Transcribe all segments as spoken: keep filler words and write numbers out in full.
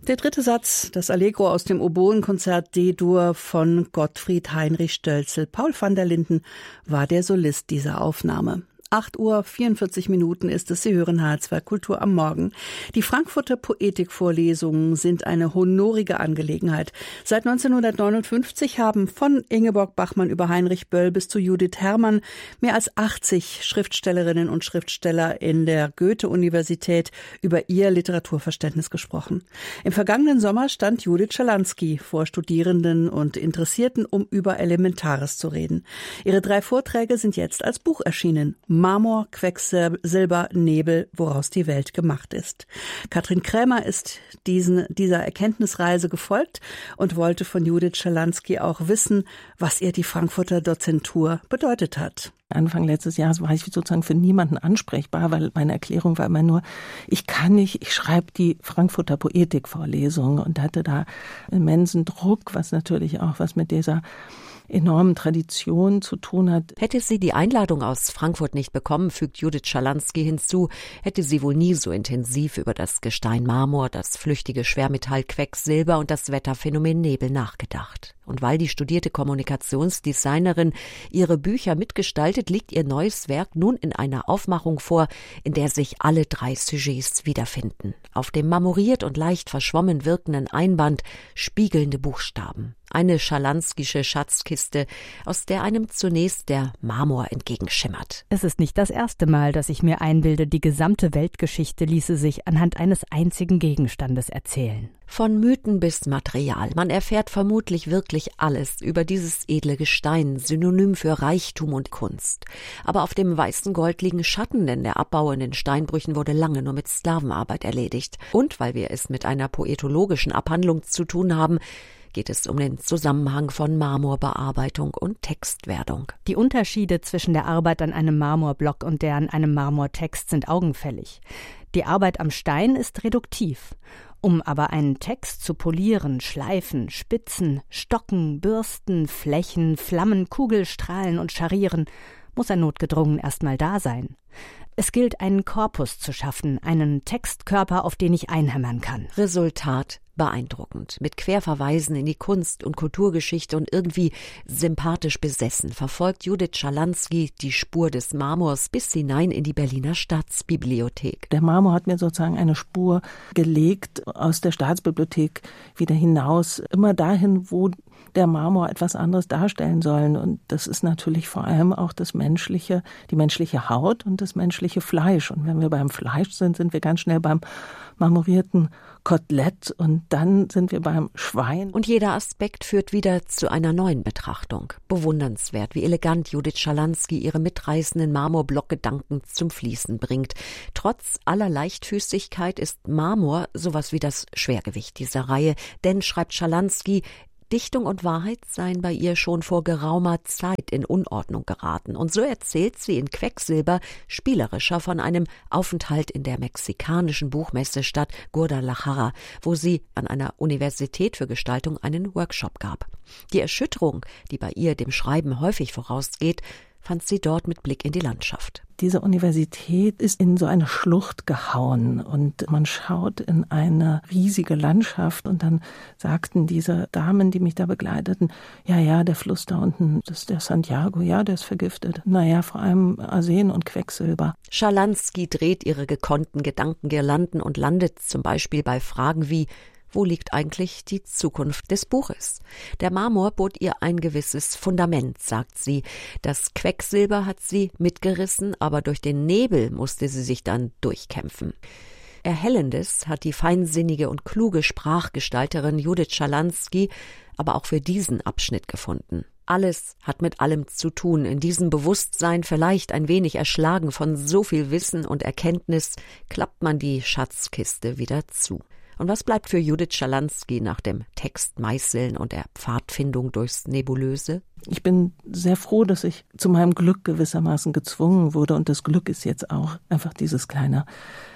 Der dritte Satz, das Allegro aus dem Oboenkonzert D-Dur von Gottfried Heinrich Stölzel. Paul van der Linden war der Solist dieser Aufnahme. acht Uhr vierundvierzig Minuten ist es. Sie hören H zwei Kultur am Morgen. Die Frankfurter Poetikvorlesungen sind eine honorige Angelegenheit. Seit neunzehnhundertneunundfünfzig haben von Ingeborg Bachmann über Heinrich Böll bis zu Judith Herrmann mehr als achtzig Schriftstellerinnen und Schriftsteller in der Goethe-Universität über ihr Literaturverständnis gesprochen. Im vergangenen Sommer stand Judith Schalansky vor Studierenden und Interessierten, um über Elementares zu reden. Ihre drei Vorträge sind jetzt als Buch erschienen. Marmor, Quecksilber, Nebel, woraus die Welt gemacht ist. Katrin Krämer ist diesen, dieser Erkenntnisreise gefolgt und wollte von Judith Schalansky auch wissen, was ihr die Frankfurter Dozentur bedeutet hat. Anfang letztes Jahres war ich sozusagen für niemanden ansprechbar, weil meine Erklärung war immer nur, ich kann nicht, ich schreibe die Frankfurter Poetikvorlesung und hatte da immensen Druck, was natürlich auch was mit dieser enormen Tradition zu tun hat. Hätte sie die Einladung aus Frankfurt nicht bekommen, fügt Judith Schalansky hinzu, hätte sie wohl nie so intensiv über das Gestein Marmor, das flüchtige Schwermetall Quecksilber und das Wetterphänomen Nebel nachgedacht. Und weil die studierte Kommunikationsdesignerin ihre Bücher mitgestaltet, liegt ihr neues Werk nun in einer Aufmachung vor, in der sich alle drei Sujets wiederfinden. Auf dem marmoriert und leicht verschwommen wirkenden Einband spiegelnde Buchstaben. Eine schalanskysche Schatzkiste, aus der einem zunächst der Marmor entgegenschimmert. Es ist nicht das erste Mal, dass ich mir einbilde, die gesamte Weltgeschichte ließe sich anhand eines einzigen Gegenstandes erzählen. Von Mythen bis Material. Man erfährt vermutlich wirklich alles über dieses edle Gestein, Synonym für Reichtum und Kunst. Aber auf dem weißen Gold liegen Schatten, denn der Abbau in den Steinbrüchen wurde lange nur mit Sklavenarbeit erledigt. Und weil wir es mit einer poetologischen Abhandlung zu tun haben, geht es um den Zusammenhang von Marmorbearbeitung und Textwerdung. Die Unterschiede zwischen der Arbeit an einem Marmorblock und der an einem Marmortext sind augenfällig. Die Arbeit am Stein ist reduktiv. Um aber einen Text zu polieren, schleifen, spitzen, stocken, bürsten, flächen, flammen, Kugelstrahlen und scharieren, muss er notgedrungen erstmal da sein. Es gilt, einen Korpus zu schaffen, einen Textkörper, auf den ich einhämmern kann. Resultat beeindruckend. Mit Querverweisen in die Kunst- und Kulturgeschichte und irgendwie sympathisch besessen verfolgt Judith Schalansky die Spur des Marmors bis hinein in die Berliner Staatsbibliothek. Der Marmor hat mir sozusagen eine Spur gelegt aus der Staatsbibliothek wieder hinaus, immer dahin, wo der Marmor etwas anderes darstellen soll. Und das ist natürlich vor allem auch das menschliche, die menschliche Haut und das menschliche Fleisch. Und wenn wir beim Fleisch sind, sind wir ganz schnell beim marmorierten Kotelett und dann sind wir beim Schwein. Und jeder Aspekt führt wieder zu einer neuen Betrachtung. Bewundernswert, wie elegant Judith Schalansky ihre mitreißenden Marmorblockgedanken zum Fließen bringt. Trotz aller Leichtfüßigkeit ist Marmor sowas wie das Schwergewicht dieser Reihe. Denn, schreibt Schalansky, Dichtung und Wahrheit seien bei ihr schon vor geraumer Zeit in Unordnung geraten. Und so erzählt sie in Quecksilber spielerischer von einem Aufenthalt in der mexikanischen Buchmessestadt Guadalajara, wo sie an einer Universität für Gestaltung einen Workshop gab. Die Erschütterung, die bei ihr dem Schreiben häufig vorausgeht, fand sie dort mit Blick in die Landschaft. Diese Universität ist in so eine Schlucht gehauen und man schaut in eine riesige Landschaft und dann sagten diese Damen, die mich da begleiteten, ja, ja, der Fluss da unten, das ist der Santiago, ja, der ist vergiftet. Naja, vor allem Arsen und Quecksilber. Schalansky dreht ihre gekonnten Gedankengirlanden und landet zum Beispiel bei Fragen wie: Wo liegt eigentlich die Zukunft des Buches? Der Marmor bot ihr ein gewisses Fundament, sagt sie. Das Quecksilber hat sie mitgerissen, aber durch den Nebel musste sie sich dann durchkämpfen. Erhellendes hat die feinsinnige und kluge Sprachgestalterin Judith Schalansky aber auch für diesen Abschnitt gefunden. Alles hat mit allem zu tun. In diesem Bewusstsein, vielleicht ein wenig erschlagen von so viel Wissen und Erkenntnis, klappt man die Schatzkiste wieder zu. Und was bleibt für Judith Schalansky nach dem Textmeißeln und der Pfadfindung durchs Nebulöse? Ich bin sehr froh, dass ich zu meinem Glück gewissermaßen gezwungen wurde. Und das Glück ist jetzt auch einfach dieses kleine,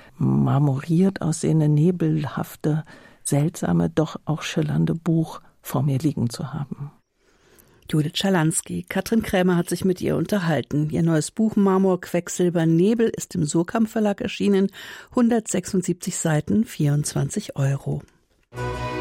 marmoriert aussehende, nebelhafte, seltsame, doch auch schillernde Buch vor mir liegen zu haben. Judith Schalansky. Katrin Krämer hat sich mit ihr unterhalten. Ihr neues Buch Marmor, Quecksilber, Nebel ist im Surkamp Verlag erschienen. hundertsechsundsiebzig Seiten, vierundzwanzig Euro.